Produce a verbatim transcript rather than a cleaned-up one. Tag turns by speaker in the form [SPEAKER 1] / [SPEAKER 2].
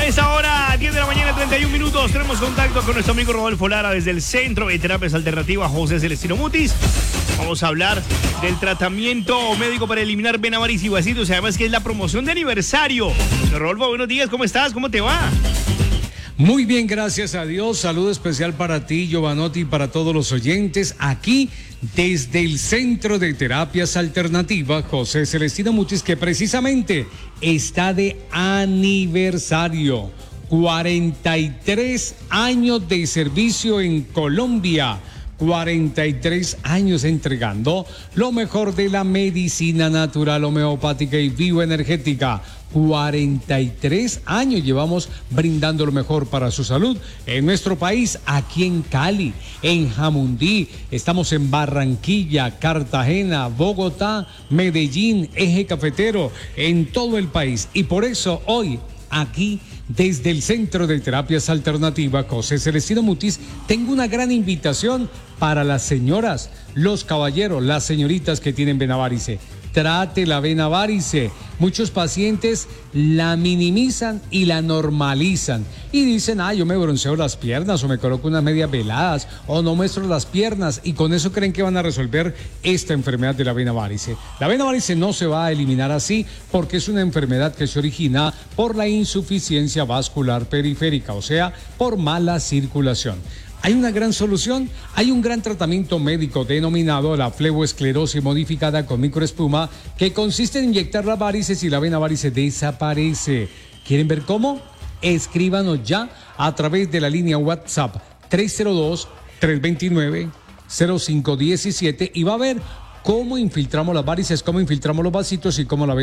[SPEAKER 1] A esta hora, diez de la mañana, treinta y un minutos, tenemos contacto con nuestro amigo Rodolfo Lara desde el Centro de Terapias Alternativas José Celestino Mutis. Vamos a hablar del tratamiento médico para eliminar vena, varices y vasitos, además que es la promoción de aniversario. Rodolfo, buenos días, ¿cómo estás? ¿Cómo te va?
[SPEAKER 2] Muy bien, gracias a Dios. Saludo especial para ti, Giovanotti, y para todos los oyentes aquí desde el Centro de Terapias Alternativas José Celestino Mutis, que precisamente está de aniversario. cuarenta y tres años de servicio en Colombia. cuarenta y tres años entregando lo mejor de la medicina natural, homeopática y bioenergética. cuarenta y tres años llevamos brindando lo mejor para su salud en nuestro país, aquí en Cali, en Jamundí, estamos en Barranquilla, Cartagena, Bogotá, Medellín, Eje Cafetero, en todo el país. Y por eso hoy, aquí, desde el Centro de Terapias Alternativas José Celestino Mutis, tengo una gran invitación para las señoras, los caballeros, las señoritas que tienen vena varice. Trate la vena varice. Muchos pacientes la minimizan y la normalizan y dicen, ah, yo me bronceo las piernas o me coloco unas medias veladas o no muestro las piernas, y con eso creen que van a resolver esta enfermedad de la vena varice. La vena varice no se va a eliminar así, porque es una enfermedad que se origina por la insuficiencia vascular periférica, o sea, por mala circulación. Hay una gran solución, hay un gran tratamiento médico denominado la fleboesclerosis modificada con microespuma, que consiste en inyectar las varices y la vena varice desaparece. ¿Quieren ver cómo? Escríbanos ya a través de la línea WhatsApp tres cero dos, tres dos nueve, cero cinco uno siete y va a ver cómo infiltramos las varices, cómo infiltramos los vasitos y cómo la